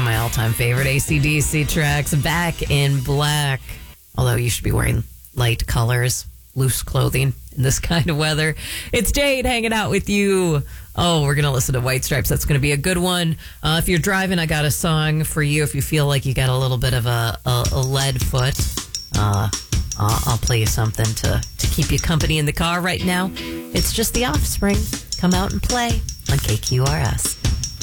my all-time favorite AC/DC tracks, Back in Black. Although you should be wearing light colors, loose clothing in this kind of weather. It's Jade hanging out with you. Oh, we're going to listen to White Stripes. That's going to be a good one. If you're driving, I got a song for you. If you feel like you got a little bit of a lead foot, I'll play you something to keep you company in the car right now. It's just The Offspring. Come out and play on KQRS.